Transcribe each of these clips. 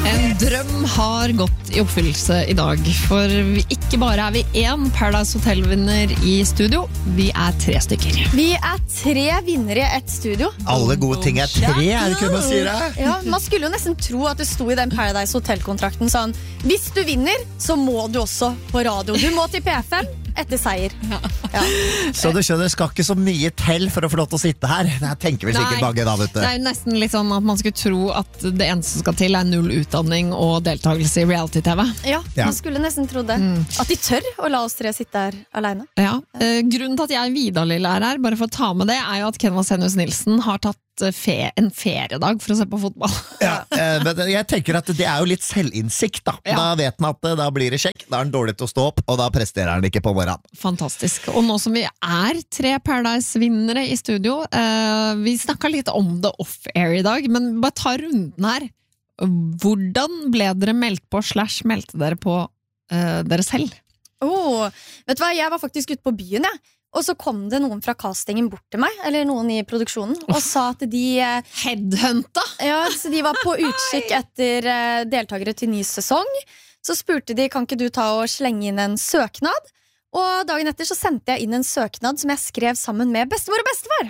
En drøm har gått i oppfyllelse i dag, for ikke bare vi en Paradise Hotel-vinner i studio, vi 3 stykker. Vi 3 vinnere i ett studio. Alle gode ting 3, det ikke man sier det? Ja, man skulle jo nesten tro at det sto i den Paradise Hotel-kontrakten sånn, hvis du vinner, så må du også på radio. Du må til P5 etter seier. Ja. Så du skjønner, skal ikke så mye til for å få lov til å sitte her. Det tenker vel sikkert mange da, vet du. Det jo nesten litt sånn at man skulle tro at det eneste som skal til 0 utdanning og deltakelse i reality-TV. Ja, man skulle nesten tro det. At de tør å la oss 3 sitte her alene. Ja. Grunnen til at jeg Vidar-Lill her, bare for å ta med det, jo at Ken Vasenius Nilsen har tatt en feriedag for å se på fotball. Ja, men jeg tenker at det jo litt selvinnsikt da. Da vet han at da blir det sjekk, da han dårlig til å stå opp, og da presterer han ikke på morgenen. Fantastisk. Og nå som vi 3 Paradise-vinnere i studio, vi snakket litt om det off-air i dag, men bare ta runden her. Hvordan ble dere meldt på / meldte dere på dere selv? Vet du hva, jeg var faktisk ute på byen, og så kom det noen fra castingen bort til meg, eller noen i produksjonen, og sa at de headhunta? Ja, så de var på utkikk etter deltakere til ny sesong. Så spurte de, kan ikke du ta og slenge inn en søknad? Og dagen etter så sendte jeg inn en søknad som jeg skrev sammen med bestemor og bestefar.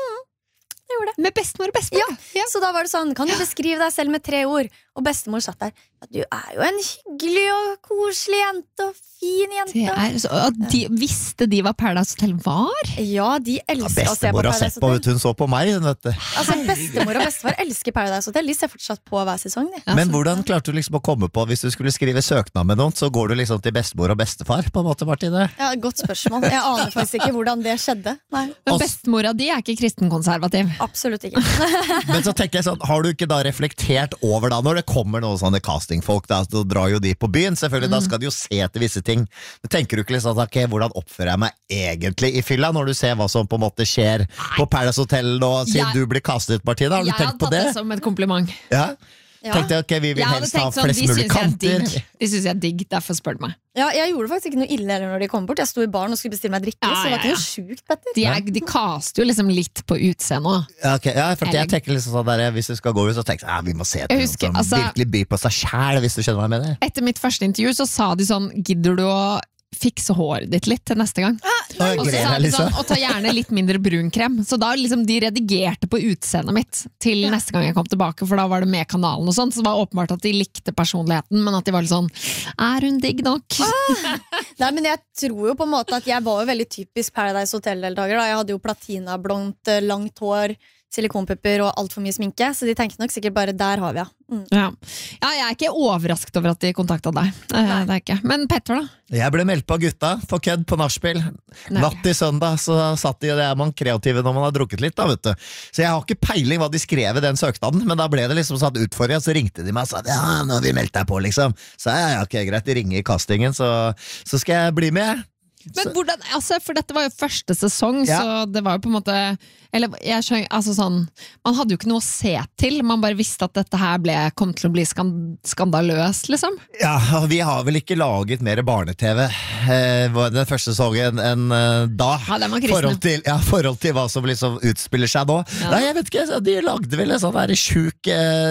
Jeg gjorde det. Med bestemor og bestefar? Ja, så da var det sånn, kan du beskrive deg selv med 3 ord? Og bestemor satt der, du jo en hyggelig og koselig jente og fin jente. Visste de hva Paradise Hotel var? Ja, de elsker å se på Paradise Hotel. Hun så på meg, vet du. Altså, bestemor og bestefar elsker Paradise Hotel. De ser fortsatt på hver sesong. Men hvordan klarte du liksom å komme på, hvis du skulle skrive søknad med noen, så går du liksom til bestemor og bestefar, på en måte, Martine? Ja, godt spørsmål. Jeg aner faktisk ikke hvordan det skjedde. Nei. Men bestemora di ikke kristenkonservativ? Absolutt ikke. Men så tenker jeg sånn, har du ikke da reflektert over da, når det kommer noen sånne castingfolk, da drar jo de på byen, selvfølgelig, da skal de jo se til visse ting. Men tenker du ikke liksom, ok, hvordan oppfører jeg meg egentlig i fylla, når du ser hva som på en måte skjer på Paradise Hotel nå, siden du blir kastet, Martina? Har du tenkt på det? Jeg hadde tatt det som et kompliment. Ja? Tenkte jeg, ok, vi vil helst ha flest mulig kanter. De synes jeg digg, derfor spør du meg. Ja, jeg gjorde faktisk ikke noe ille heller når de kom bort. Jeg sto i baren og skulle bestille meg drikke, så det var ikke noe sjukt, Petter. De kaster jo liksom litt på utseendet. Ja, for jeg tenker liksom sånn der, hvis du skal gå ut, så tenker jeg, vi må se til noen som virkelig byr på seg selv, hvis du skjønner hva jeg mener. Etter mitt første intervju så sa de sånn, gidder du å fikse håret ditt litt til neste gang? Og så sa de sånn, og ta gjerne litt mindre brunkrem. Så da liksom de redigerte på utseendet mitt til neste gang jeg kom tilbake, for da var det med kanalen og sånn, så det var åpenbart at de likte personligheten, men at de var litt sånn, hun digg nok? Nei, men jeg tror jo på en måte at jeg var jo veldig typisk Paradise Hotel-deltaker da. Jeg hadde jo platinablondt, langt hår, silikonpupper og alt for mye sminke, så de tenkte nok sikkert bare, der har vi Ja, jeg ikke overrasket over at de kontaktet deg. Det er ikke. Men Petter da? Jeg ble meldt på gutta for kødd på nachspiel. Natt til søndag så satt de, og det man kreative når man har drukket litt da, vet du. Så jeg har ikke peiling hva de skrev i den søknaden, men da ble det liksom satt utfordret, så ringte de meg og sa, ja, nå har vi meldt deg på liksom. Så ok, greit, de ringer i castingen, så skal jeg bli med. Men hvordan, altså, for dette var jo første sesong, så det var jo på en måte, eller jeg skjønner, altså sånn, man hadde jo ikke noe å se til, man bare visste at dette her kom til å bli skandaløst, liksom. Ja, vi har vel ikke laget mer barne-TV den første sesongen enn da. Ja, den var kristne. Forhold til hva som liksom utspiller seg nå. Nei, jeg vet ikke, de lagde vel en sånn der sjuk,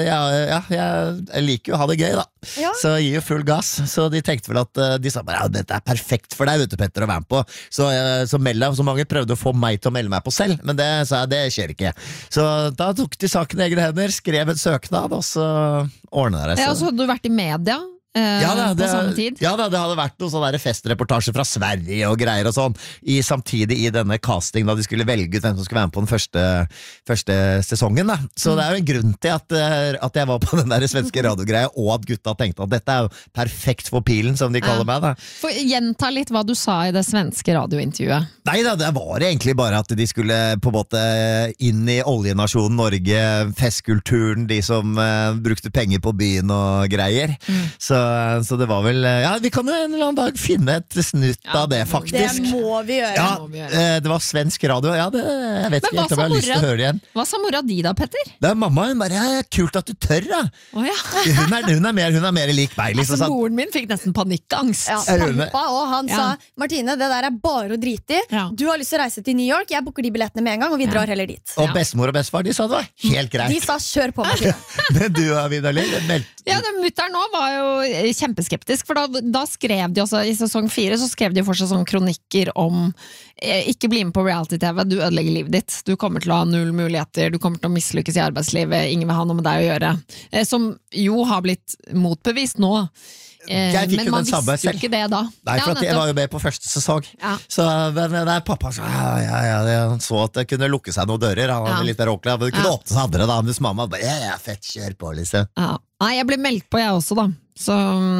jeg liker jo å ha det gøy da. Så jeg gir jo full gass, så de tenkte vel at de sa bare, ja, dette er perfekt for deg, vet du, Petter, å være med på, så mange prøvde å få meg til å melde meg på selv, men det sa jeg, det skjer ikke. Så da tok de saken i egne hender, skrev en søknad, og så ordnet det. Ja, og så hadde du vært i media på samme tid. Ja da, det hadde vært noen sånne festreportasjer fra Sverige og greier og sånn, samtidig i denne casting da de skulle velge ut hvem som skulle være med på den første sesongen da. Så det er jo en grunn til at jeg var på den der svenske radiogreia, og at gutta tenkte at dette er jo perfekt for pilen, som de kaller meg da. For gjenta litt hva du sa i det svenske radiointervjuet. Nei da, det var egentlig bare at de skulle på en måte inn i oljenasjonen Norge, festkulturen, de som brukte penger på byen og greier. Så Så det var vel vi kan jo en eller annen dag finne et snutt av det, faktisk. Det må vi gjøre. Det var svensk radio. Jeg vet ikke helt om jeg har lyst til å høre det igjen. Hva sa mora di da, Petter? Det er mamma, hun bare, kult at du tør da. Hun er mer lik meg liksom, altså, moren min fikk nesten panikkangst. Pappa og han sa, Martine, det der er bare å drite i. Du har lyst til å reise til New York, jeg booker de billettene med en gang, og vi drar heller dit. Og bestemor og bestefar, de sa det var helt greit. De sa, kjør på, Martine. Men du, Vidar-Lill, mutteren nå var jo kjempeskeptisk, for da skrev de også, i sesong 4 så skrev de fortsatt sånn kronikker om ikke bli med på reality-TV, du ødelegger livet ditt, du kommer til å ha null muligheter, du kommer til å mislykkes i arbeidslivet, ingen vil ha noe med deg å gjøre, som jo har blitt motbevist nå. Men man visste jo ikke det da. Nei, for jeg var jo med på første sesong. Så der pappa han så at det kunne lukke seg noen dører. Han var litt mer ordentlig, det kunne åpne seg andre da. Mens mamma bare, fett, kjør på liksom. Nei, jeg ble meldt på jeg også da. Så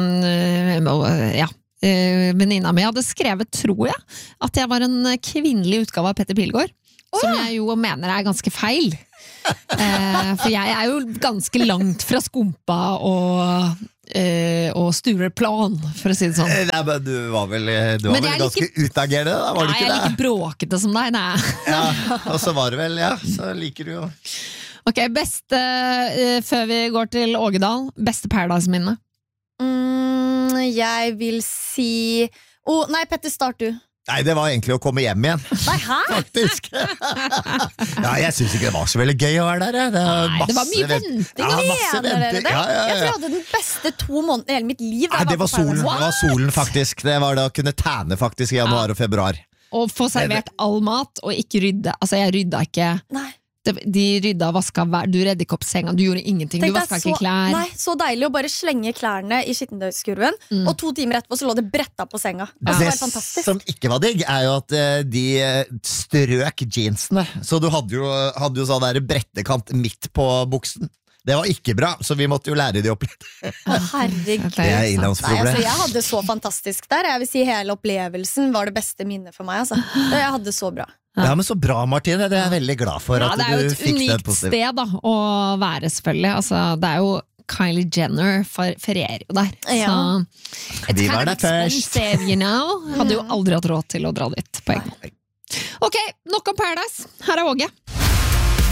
venninna mi hadde skrevet, tror jeg, at jeg var en kvinnelig utgave av Petter Pilgaard. Som jeg jo mener er ganske feil. For jeg er jo ganske langt fra Skumpa og Sture Plan, for å si det sånn. Nei, men du var vel ganske utagerende da, var du ikke det? Nei, jeg er like bråkete som deg, nei. Og så var det vel, så liker du jo. Ok, beste, før vi går til Ågedal, beste Paradise-minne? Jeg vil si... nei, Petter, start du. Nei, det var egentlig å komme hjem igjen. Nei, hæ? Faktisk. Jeg synes ikke det var så veldig gøy å være der. Det var mye venting. Masse venting. Jeg tror jeg hadde den beste 2 månedene i hele mitt liv. Det var solen faktisk. Det var da å kunne tæne faktisk i januar og februar. Og få servert all mat, og ikke rydde. Altså, jeg rydda ikke. Nei. De rydda og vaska hver. Du redde ikke opp senga, du gjorde ingenting. Du vaska ikke klær. Nei, så deilig å bare slenge klærne i skittentøyskurven, og 2 timer etterpå så lå det bretta på senga. Det var fantastisk. Som ikke var digg, er jo at de strøk jeansene. Så du hadde jo sånn der brettekant midt på buksen. Det var ikke bra, så vi måtte jo lære de opp litt. Herregud. Det er innlandsproblem. Jeg hadde så fantastisk der. Jeg vil si hele opplevelsen var det beste minnet for meg. Jeg hadde så bra. Ja, men så bra, Martine. Det er jeg veldig glad for at du fikk det positivt. Det er jo et unikt sted da, å være, selvfølgelig. Altså, det er jo Kylie Jenner ferierer jo der. Så de var der først. You know. Hadde jo aldri hatt råd til å dra dit på egen. Ok, nok om Paradise. Her er Åge.